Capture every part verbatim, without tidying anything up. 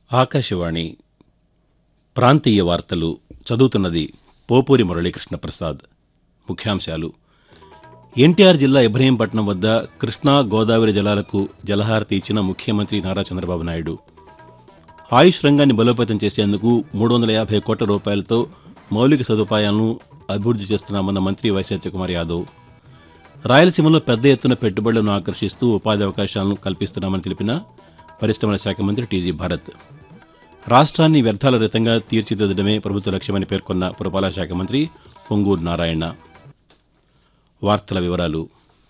ఆకాశవాణి ప్రాంతీయ వార్తలు చదువుతున్నది పోపూరి మురళీకృష్ణ ప్రసాద్. ముఖ్యాంశాలు: ఎన్టీఆర్ జిల్లా ఇబ్రహీంపట్నం వద్ద కృష్ణా గోదావరి జలాలకు జలహారతి ఇచ్చిన ముఖ్యమంత్రి నారా చంద్రబాబు నాయుడు. ఆయుష్ రంగాన్ని బలోపేతం చేసేందుకు మూడు వందల యాభై కోట్ల రూపాయలతో మౌలిక సదుపాయాలను అభివృద్ది చేస్తున్నామన్న మంత్రి వై సత్యకుమార్ యాదవ్. రాయలసీమలో పెద్ద ఎత్తున పెట్టుబడులను ఆకర్షిస్తూ ఉపాధి అవకాశాలను కల్పిస్తున్నామని తెలిపిన పరిశ్రమల శాఖ మంత్రి టీజీ భరత్. రాష్ట్రాన్ని వ్యర్థాల రహితంగా తీర్చిదిద్దడమే ప్రభుత్వ లక్ష్యమని పేర్కొన్న పురపాలక శాఖ మంత్రి పొంగూరు నారాయణ. వార్తల వివరాలు.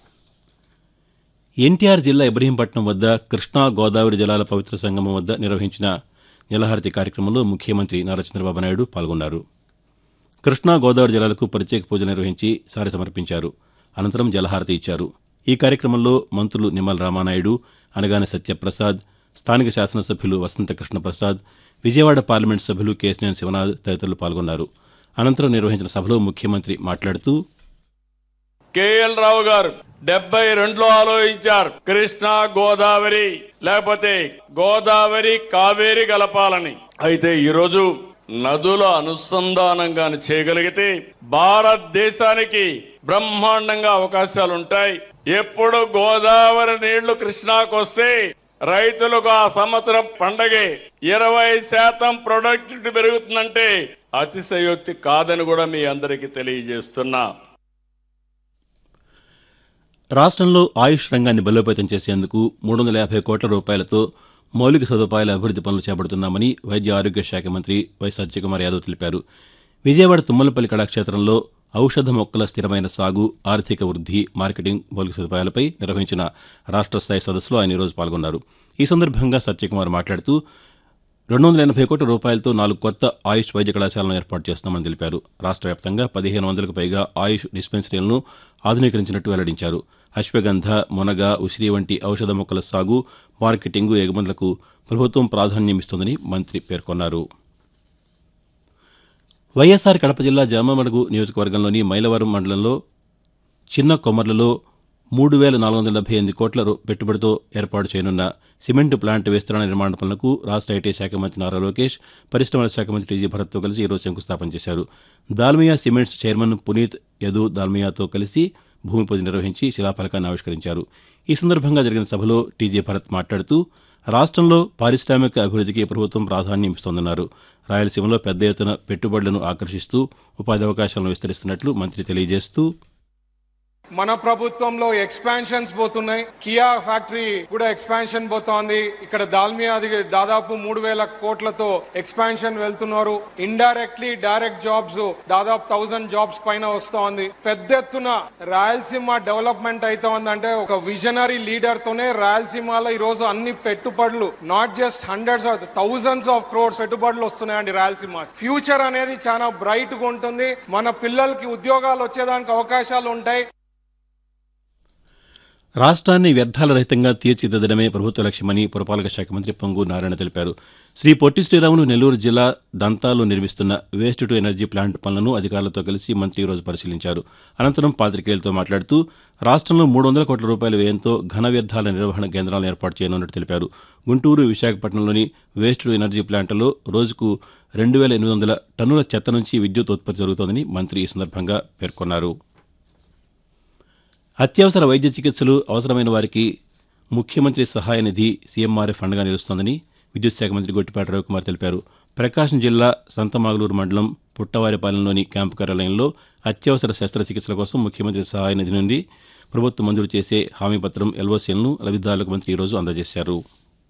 ఎన్టీఆర్ జిల్లా ఇబ్రహీంపట్నం వద్ద కృష్ణా గోదావరి జలాల పవిత్ర సంగమం వద్ద నిర్వహించిన జలహారతి కార్యక్రమంలో ముఖ్యమంత్రి నారా చంద్రబాబు నాయుడు పాల్గొన్నారు. కృష్ణా గోదావరి జలాలకు ప్రత్యేక పూజలు నిర్వహించి సారె సమర్పించారు. అనంతరం జలహారతి ఇచ్చారు. ఈ కార్యక్రమంలో మంత్రులు నిమ్మల రామానాయుడు, అనగాని సత్యప్రసాద్, స్థానిక శాసనసభ్యులు వసంత కృష్ణప్రసాద్, విజయవాడ పార్లమెంటు సభ్యులు కేశినేని శివనాథ్ తదితరులు పాల్గొన్నారు. అనంతరం నిర్వహించిన సభలో ముఖ్యమంత్రి మాట్లాడుతూ, కేఎల్ రావు గారు డెబ్బై రెండులో ఆలోచించారు కృష్ణా గోదావరి లేకపోతే గోదావరి కావేరి కలపాలని. అయితే ఈరోజు నదుల అనుసంధానంగా చేయగలిగితే భారతదేశానికి బ్రహ్మాండంగా అవకాశాలు ఉంటాయి. ఎప్పుడు గోదావరి నీళ్లు కృష్ణాకు వస్తే రైతులకు ఆ సంవత్సరం పండగే ఇరవై శాతం ప్రొడక్టివిటీ పెరుగుతుందంటే అతిశయోక్తి కాదని కూడా మీ అందరికీ తెలియజేస్తున్నా. రాష్ట్రంలో ఆయుష్ రంగాన్ని బలోపేతం చేసేందుకు మూడు వందల యాభై కోట్ల రూపాయలతో మౌలిక సదుపాయాల అభివృద్ది పనులు చేపడుతున్నామని వైద్య ఆరోగ్య శాఖ మంత్రి వై సత్యకుమార్ యాదవ్ తెలిపారు. విజయవాడ తుమ్మలపల్లి కళాక్షేత్రంలో ఔషధ మొక్కల స్థిరమైన సాగు, ఆర్థిక వృద్ది, మార్కెటింగ్ మౌలిక సదుపాయాలపై నిర్వహించిన రాష్ట్ర స్థాయి సదస్సులో ఆయన ఈరోజు పాల్గొన్నారు. ఈ సందర్భంగా సత్యకుమార్ మాట్లాడుతూ రెండు వందల ఎనభై కోట్ల రూపాయలతో నాలుగు కొత్త ఆయుష్ వైద్య కళాశాలను ఏర్పాటు చేస్తున్నామని తెలిపారు. రాష్ట్ర వ్యాప్తంగా పదిహేను వందలకు పైగా ఆయుష్ డిస్పెన్సరీలను ఆధునీకరించినట్టు వెల్లడించారు. అశ్వగంధ, మునగ, ఉసిరి వంటి ఔషధ మొక్కల సాగు, మార్కెటింగు, ఎగుమతులకు ప్రభుత్వం ప్రాధాన్యమిస్తోందని మంత్రి పేర్కొన్నారు. వైఎస్సార్ కడప జిల్లా జమ్మమడుగు నియోజకవర్గంలోని మైలవరం మండలంలో చిన్న కొమర్లలో మూడు వేల నాలుగు వందల డెబ్బై ఎనిమిది కోట్ల పెట్టుబడితో ఏర్పాటు చేయనున్న సిమెంట్ ప్లాంట్ విస్తరణ నిర్మాణ పనులకు రాష్ట్ర ఐటీ శాఖ మంత్రి నారా లోకేష్, పరిశ్రమల శాఖ మంత్రి టీజీ భరత్తో కలిసి ఈరోజు శంకుస్థాపన చేశారు. దాల్మియా సిమెంట్స్ చైర్మన్ పునీత్ యదు దాల్మియాతో కలిసి భూమి పూజ నిర్వహించి శిలాఫలకాన్ని ఆవిష్కరించారు. ఈ సందర్భంగా జరిగిన సభలో టీజీ భరత్ మాట్లాడుతూ రాష్ట్రంలో పారిశ్రామిక అభివృద్దికి ప్రభుత్వం ప్రాధాన్యం ఇస్తోందన్నారు. రాయలసీమలో పెద్ద ఎత్తున పెట్టుబడులను ఆకర్షిస్తూ ఉపాధి అవకాశాలను విస్తరిస్తున్నట్లు మంత్రి తెలియజేస్తూ, మన ప్రభుత్వంలో ఎక్స్పాన్షన్స్ పోతున్నాయి. కియా ఫ్యాక్టరీ కూడా ఎక్స్పాన్షన్ పోతోంది. ఇక్కడ దాల్మియాది దాదాపు మూడు వేల కోట్లతో ఎక్స్పాన్షన్ వెళ్తున్నారు. ఇండైరెక్ట్లీ డైరెక్ట్ జాబ్స్ దాదాపు థౌసండ్ జాబ్స్ పైన వస్తోంది. పెద్ద ఎత్తున రాయలసీమ డెవలప్మెంట్ అవుతోంది. అంటే ఒక విజనరీ లీడర్ తోనే రాయలసీమలో ఈ రోజు అన్ని పెట్టుబడులు not just hundreds of thousands of crores పెట్టుబడులు వస్తున్నాయండి. రాయలసీమ ఫ్యూచర్ అనేది చాలా బ్రైట్ గా ఉంటుంది. మన పిల్లలకి ఉద్యోగాలు వచ్చేదానికి అవకాశాలు ఉంటాయి. రాష్ట్రాన్ని వ్యర్థాల రహితంగా తీర్చిదిద్దడమే ప్రభుత్వ లక్ష్యమని పురపాలక శాఖ మంత్రి పొంగూరు నారాయణ తెలిపారు. శ్రీ పొట్టి శ్రీరాములు నెల్లూరు జిల్లా దంతాలో నిర్మిస్తున్న వేస్ట్ టు ఎనర్జీ ప్లాంట్ పనులను అధికారులతో కలిసి మంత్రి ఈరోజు పరిశీలించారు. అనంతరం పాతికేయులతో మాట్లాడుతూ రాష్ట్రంలో మూడు వందల కోట్ల రూపాయల వ్యయంతో ఘన వ్యర్థాల నిర్వహణ కేంద్రాలను ఏర్పాటు చేయనున్నట్టు తెలిపారు. గుంటూరు, విశాఖపట్నంలోని వేస్ట్ టు ఎనర్జీ ప్లాంట్లలో రోజుకు రెండు వేల ఎనిమిది వందల టన్నుల చెత్త నుంచి విద్యుత్ ఉత్పత్తి జరుగుతోందని మంత్రి ఈ సందర్భంగా పేర్కొన్నారు. అత్యవసర వైద్య చికిత్సలు అవసరమైన వారికి ముఖ్యమంత్రి సహాయ నిధి సీఎంఆర్ఎఫ్ అండగా నిలుస్తోందని విద్యుత్ శాఖ మంత్రి గొట్టిపాటి రవికుమార్ తెలిపారు. ప్రకాశం జిల్లా సంతమాగులూరు మండలం పుట్టవారిపాలెంలోని క్యాంపు కార్యాలయంలో అత్యవసర శస్త్రచికిత్సల కోసం ముఖ్యమంత్రి సహాయ నిధి నుండి ప్రభుత్వం మంజూరు చేసే హామీ పత్రం ఎల్ఓసీలను లబ్దిదారులకు మంత్రి ఈరోజు అందజేశారు.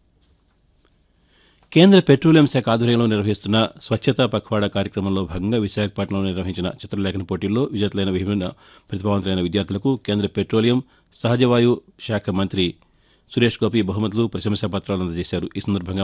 కేంద్ర పెట్రోలియం శాఖ ఆధ్వర్యంలో నిర్వహిస్తున్న స్వచ్ఛతా పఖ్వాడా కార్యక్రమంలో భాగంగా విశాఖపట్నంలో నిర్వహించిన చిత్రలేఖన పోటీల్లో విజేతలైన విభిన్న ప్రతిభావంతులైన విద్యార్థులకు కేంద్ర పెట్రోలియం, సహజవాయు శాఖ మంత్రి సురేష్ గోపి బహుమతులు, ప్రశంసా పత్రాలు అందజేశారు. ఈ సందర్భంగా